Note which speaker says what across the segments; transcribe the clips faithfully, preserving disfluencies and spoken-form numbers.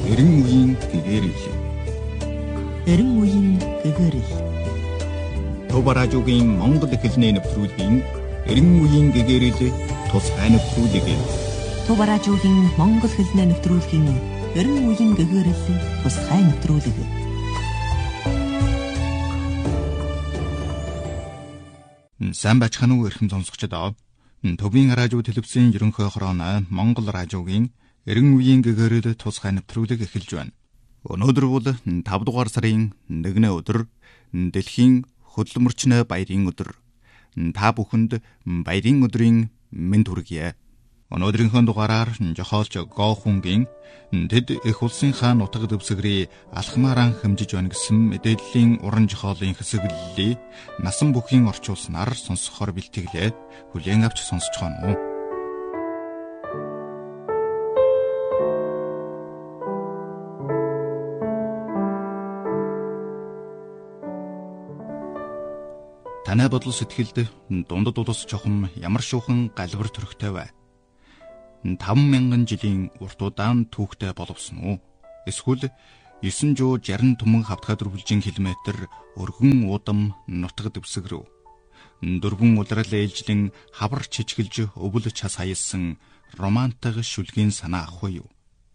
Speaker 1: Эрен үеийн гэгэрэл.
Speaker 2: Эрен үеийн гэгэрэл.
Speaker 1: Төв радиогийн Монгол хэлний нэвтрүүлгийн Эрен үеийн гэгэрэл тусгай нэвтрүүлэг.
Speaker 2: Төв радиогийн Монгол хэлний нэвтрүүлгийн Эрен үеийн гэгэрэл тусгай нэвтрүүлэг.
Speaker 1: Сайн бачхан уу эрхэм сонсогчдод. Төвийн радио телевизийн ерөнхий хорооны Монгол радиогийн Эрен үеийн гэгэрэл тусгай нэвтрүүлэг эхэлж байна. Өнөөдөр бол тавд дугаар сарын нэгний өдөр дэлхийн хөдөлмөрчнөө баярын өдөр. Та бүхэнд баярын өдрийн мэнд хүргье. Өнөөдрийнхөө дугаараар жохоолч Гоохунгийн тэд их улсынхаа нутаг дэвсгэрийг алхмаараа хэмжиж байна гэсэн мэдээллийн уран жохоолын хэсэглэлийг насан бүхийн орчуулснаар сонсохоор бэлтгэлээ. Хүлээн авч сонсцгоно. Танай бодол сэтгэлд дундад улс чухам ямар шуухан галбар төрхтэй вэ? таван мянган жилийн урт удаан түүхтэй боловсон уу? Эсвэл девять шестьдесят түмэн хавтгай дөрвөлжин километр өргөн удам нутаг дэвсгэр үү? Дөрвөн улирал ээлжлэн хавар чичгэлж өвөл час хаялсан романтик шүлгийн санаа ах уу?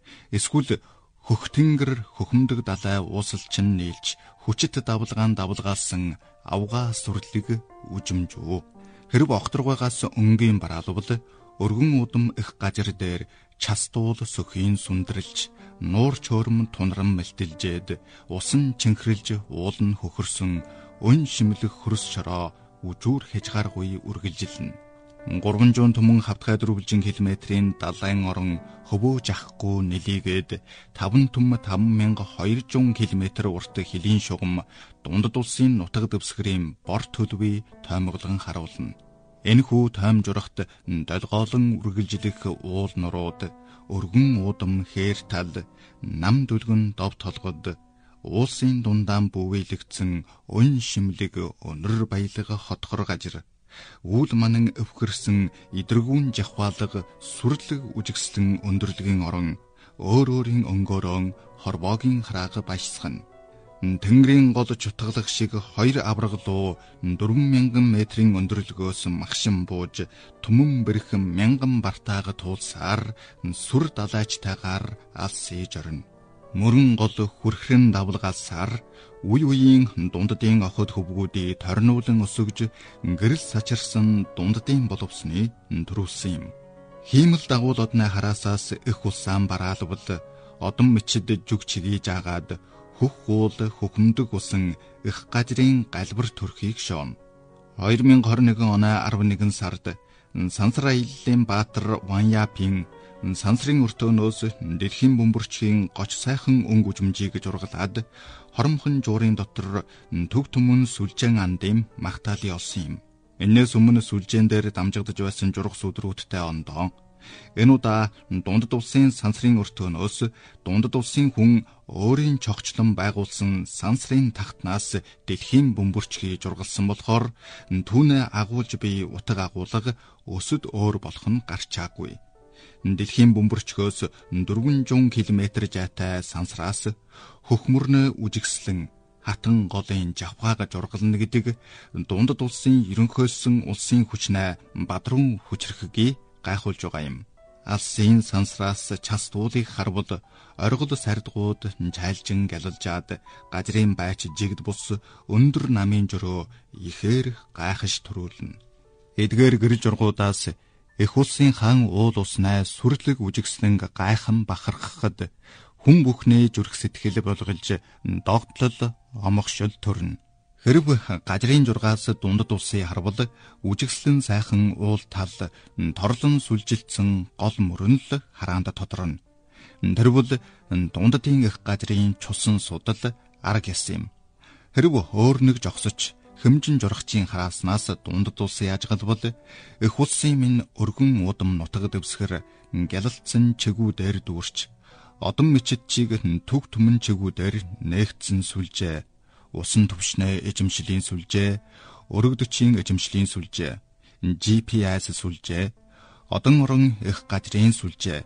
Speaker 1: Эсвэл хөх тэнгэр хөхмдөг далай уусалчин нийлж хүчит давлгаан давлгаалсан авгаа сүрлэг үжимж үү? Хэрв огторгоогоос өнгийн бараалвал өргөн удам их газар дээр час дуул сөхийн сүндрэлж нуур чөөрөм тунран мэлтэлжээд усан чинхрэлж уулн хөхөрсөн өн шимлэх хөрс шороо үжүүр хязгааргүй үргэлжилнэ. гурван зуун түмэн хавтгай дөрвөлжин километрийн далайн орон хөвөө жахгүй нэлийгээд таван түм таван мянга хоёр зуун километр урт хилийн шугам дундад улсын нутаг дэвсгэрийн бор төлөвийг тоймоглон харуулна. Энэхүү тойм журахт долгоолон үргэлжлэх уул нурууд, өргөн удам хээр тал, нам дүлгэн дов толгод, уулсын дундаан бүвэлэгдсэн өн шимлэг өнөр баялага хотхор газар, үйл манан өвхөрсөн идэргүүн жахвалга сүрлэг үжигслэн өндөрлөгийн орон, өөр өөрийн өнгөөрөн хорвоогийн хараага баясгана. Тэнгэрийн гол чутгалах шиг хоёр авраглуу дөрвөн мянган метрийн өндөрлөгөөс магшин бууж түмэн бэрхэн мянган бартаага туулсаар сүр далайчтайгаар алс ээж орно. Мөрөн гол хүрхэн давлгаалсаар үе үеийн дундадын охид хөвгүүдийг торниулан өсөж гэрэл сачирсан дундадын боловсны төрүүлсэн юм. Хиймэл дагуул одны хараасаас их улсаан бараалвал одон мичид жүг чигийж агаад хөх уул хөхмдөг усан их газрын галбар төрхийг шоон. хоёр мянга хорин нэгэн оны арван нэгэн сард Сансар аяллаа баатар Ваньяпин сансрын өртөөнөөс дэлхийн бөмбөрчгийн гоч сайхан өнгө үжимжийг жургалаад хоромхон жуурын дотор төг түмэн сүлжээн андим магтаалын олсон юм. Энээс өмнө сүлжээн дээр дамжигдж байсан журах сүдрүүдтэй ондоо. Энэ удаа дундад улсын сансрын өртөөнөөс дундад улсын хүн өөрийн чогчлон байгуулсан сансрын тахтнаас дэлхийн бөмбөрчгийг жургалсан болохоор түүнээ агуулж буй утга агуулга өсөд өөр болох нь гарчаагүй. Дэлхийн бөмбөрчгөөс дөрвөн зуун километр жаатай сансраас хөхмөрнө үжигслэн хатан голын жавхаага жургална гэдэг дундад улсын ерөнхийлсөн улсын хүчнээ бадрун хүчрэхгийг гайхуулж байгаа юм. Алсын сансраас час дуулыг харвал оргил сардгууд чайлжин гялалжаад газрын байч жигд бус өндөр намын жөрөө ихээр гайхаш төрүүлнэ. Эдгээр гэр жургуудаас их улсын хаан уул уснаа сүрлэг үжигслэн гайхан бахархахад хүн бүхний зүрх сэтгэл болгож догтлол омогшил төрнө. Хэрв газрын жургаас дундад улсыг харвал үжигслэн сайхан уул тал торлон сүлжилтсэн гол мөрөнл хараанд тодорно. Тэрвэл дундадын их газрын чусан судал арга яс юм. Хэрв өөр нэг жогсож хэмжин журахчийн харааснаас дундад улсын яжгалбал их улсын минь өргөн удам нутаг дэвсгэр гялалтсан чигүү дээр дүүрч одон мичид чиг төг түмэн чигүү дээр нээгдсэн сүлжээ, усан төвшнээ эжимшлийн сүлжээ, өргөдөчийн эжимшлийн сүлжээ, джи пи эс сүлжээ, одон орон их газрын сүлжээ,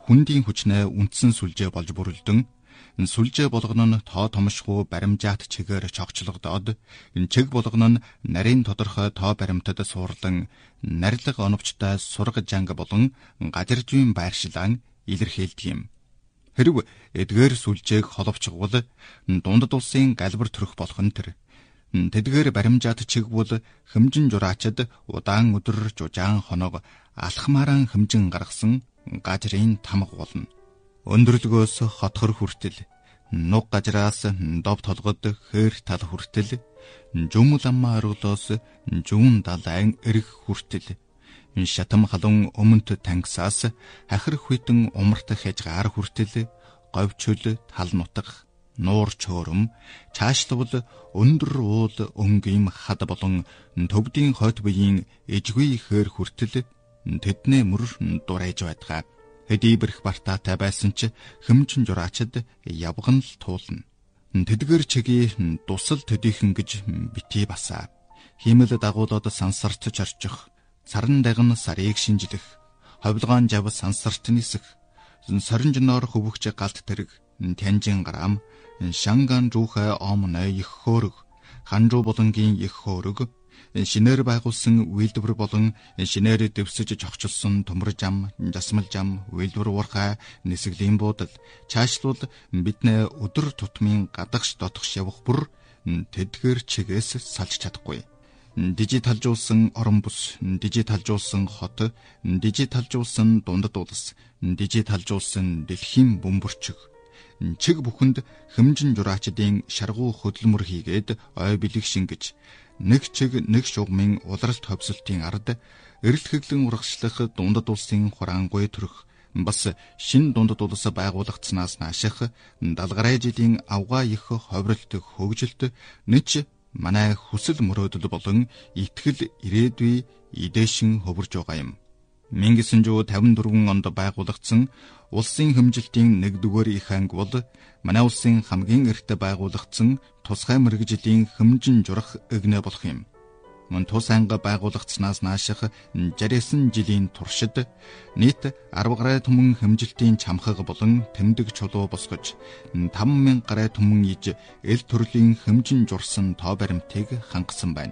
Speaker 1: хүндийн хүчнээ үндсэн сүлжээ болж бүрэлдэн сүлжээ болгоно нь тоо томшгүй баримжаат чигээр чогчлогдоод чиг болгоно нь нарийн тодорхой тоо баримтад суурлан нарилга оновчтой сурга жанг болон газаржуйн байршлан илэрхийлдэг юм. Хэрв эдгээр сүлжээг холовчгвол дундад улсын галбар төрөх болох нь тэр. Тэдгээр баримжаат чиг бол хэмжин жураачид удаан өдөр жужаан хоног алхмааран хэмжин гаргасан газрын тамга болно. Өндөрлөгөөс хотхор хүртэл, нуг газраас дов толгод хээр тал хүртэл, жумл аммаа орглоос жуун далайн эрг хүртэл, шатам халуун өмнөд тангисаас хахир хүйтэн умарт хязгаар хүртэл, говьчөл тал нутаг нуур чөөрөм чаашлбал өндөр уул өнгөм хад болон төвдийн хойд буян ижгүй ихээр хүртэл тэдний мөр дурайж байдгаа. Хэдий бэрх бартаатай байсан ч хэмжин жураачид явган л туулна. Тэдгэр чиги дусал төдийхөн гэж битий басаа. Хиймэл дагуулад сансарт чорчих, саран дагн сарыг шинжлэх, ховлгоон жав сансарт нисэх, сорин жиноор хөвөгч галт тэрэг, тянжин гарам, шанган жуухай омной их хөөрөг, ханжуу болонгийн их хөөрөг, шинээр байгуулсан үйлдвэр болон шинээр дэвсэж чогчилсон төмөр зам, жасмал зам, үйлдвэр уурхай, нисгэлийн буудал, чаашлуул биднээ өдөр тутмын гадагш дотгош явах бүр тэдгээр чигээс салж чадахгүй. Дижиталжуулсан орон бүс, дижиталжуулсан хот, дижиталжуулсан дундад улс, дижиталжуулсан дэлхийн бөмбөрчиг. Чиг бүхэнд хэмжин жураачдын шаргуу хөдөлмөр хийгээд ой бэлэг шингэж нэг чиг нэг шугамын улиралт хөвсөлтийн ард эрэлтхэглэн урагшлах дундад улсын хураангуй төрөх бас шин дундад улс байгуулагдсанаас нааших далгараа жилийн авгаа их ховролт хөгжилт нэч манай хүсэл мөрөөдөл болон итгэл ирээдүй идээшин хөвөрж байгаа юм. 천구 пятьдесят онд байгуулагдсан улсын хэмжилтийн нэгдүгээр их анги бол манай улсын хамгийн эрт байгуулагдсан тусгай мэргэжлийн хэмжин журах эгнээ болох юм. Мөн тус анги байгуулагдсанаас нааших шестьдесят жилийн туршид нийт арван гаруй түмэн хэмжилтийн чамхаг болон тэмдэг чулуу босгож таван мянга гаруй түмэн иж эл төрлийн хэмжин журсан тоо баримтыг хангасан байна.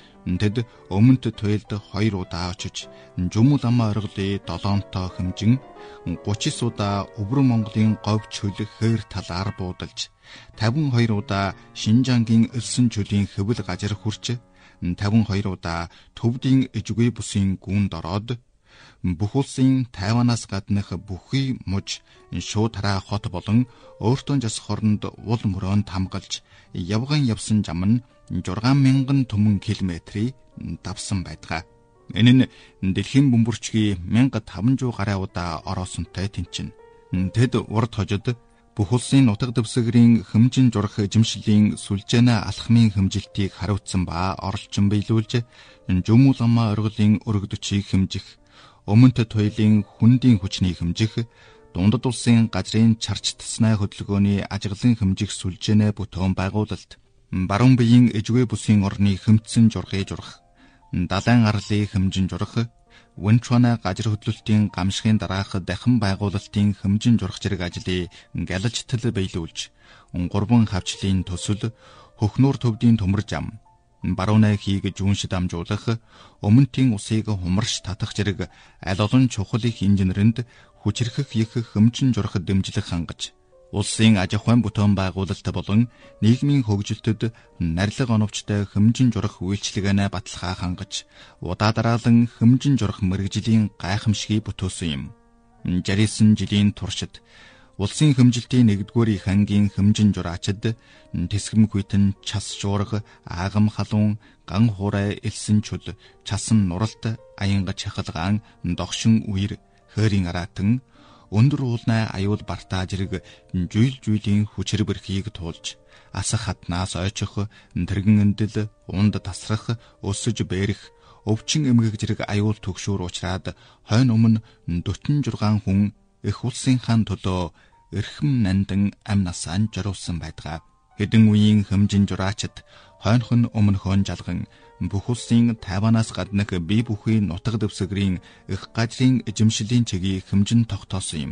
Speaker 1: Тэд өмнөд туйлд хоёр удаа очиж жумл амаа орглын долоонтой хэмжин гучин удаа өвөр Монголын говь чөл хээр талаар буудалж тавин хоёр удаа Шинжангийн элсэн чөлийн хэвэл газар хүрч тавин хоёр удаа төвдийн ижгүй бүсийн гүнд ороод бүх улсын Тайванаас гаднах бүхий муж шууд хараа хот болон өөртөө жас хоронд уул мөрөнд хамгалж явган явсан зам нь шесть мянган түмэн километрийг давсан байдаг. Энэ нь дэлхийн бөмбөрчгийн мянга таван зуун гаруй удаа ороосонтой тэнцэн. Тэд урд хожид бүх улсын нутаг дэвсгэрийн хэмжин журах эзэмшлийн сүлжээнэ алхмын хэмжилтийг хариуцсан ба оролцсон биелүүлж жумл амаа орглын өргөдөчийг хэмжих, өмнөд туйлын хүндийн хүчний хэмжих, дундад улсын газрын чарч таснай хөдөлгөөний ажиглан хэмжих сүлжээнэ бүтээн байгуулалт, баруун биеийн ижгүй бүсийн орны хэмтсэн жургыг журах, далайн арлын хэмжин журах, Вэнчуана газар хөдлөлтийн гамшигын дараах дахин байгуулалтын хэмжин журах зэрэг ажлыг галжтал биелүүлж, гурван хавчлын төсөл, хөхнүүр төвдийн төмөр зам, баруунаа хийгэж үншид амжуулах, өмнөдийн усыг хумарш татах зэрэг аль олон чухал их инженеринд хүчрхэх их хэмжин журах дэмжлэг хангаж, улсын аж ахуйн бүтээн байгуулалт болон нийгмийн хөгжилтөд нарилга оновчтой хэмжин журах үйлчилгээнэ баталгаа хангаж, удаа дараалан хэмжин журах мэргэжлийн гайхамшигыг бүтээсэн юм. шестьдесят жилийн туршид улсын хэмжилтийн нэгдүгээр их ангийн хэмжин жураачид тэсгэм хүйтэн час жуурга, аагам халуун, ган хуурай элсэн чул, часан нуралт, аянга чахалгаан, догшин үер, хээрийн аратан өндөр уулнай аюул бартаа зэрэг жуйл жүйлийн хүчээр бэрхийг туулж, асах хатнаас ойчих, тэргэн эндэл, унд тасрах, өсөж бэрэх, өвчин эмгэг зэрэг аюул төгшүүр уучраад хойно өмнө дөтөн жургаан хүн их улсын хаан төлөө эрхэм нандан ам насаан жируулсан байдаг. Хэдэн үеийн хэмжин жураачд хойнхон өмнөхөн жалган бүх улсын Тайванаас гаднах бие бүхий нутаг дэвсгэрийн их газрын эзэмшлийн чигийг хэмжин тогтоосон юм.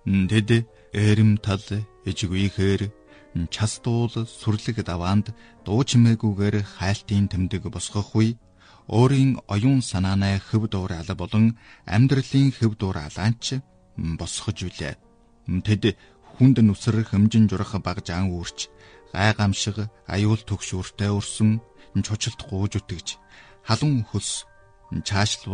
Speaker 1: Тэд эрэм тал ижигүйхээр час дуул сүрлэг даваанд дуу чимээгүйгээр хайлтын тэмдэг босгох үе өөрийн оюун санааны хөв дуурал болон амьдралын хөв дууралаач босгож үлээ. Тэд хүнд нүсэр хэмжин журах баг жаан үүрч гай гамшиг аюул төгшүүртэй өрсөн чучлт гууж үтгэж халуун хөлс чаашлбал